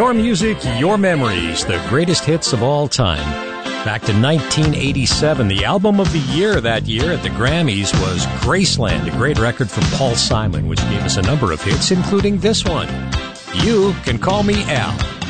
Your music, your memories, the greatest hits of all time. Back to 1987, the album of the year that year at the Grammys was Graceland, a great record from Paul Simon, which gave us a number of hits, including this one. You Can Call Me Al.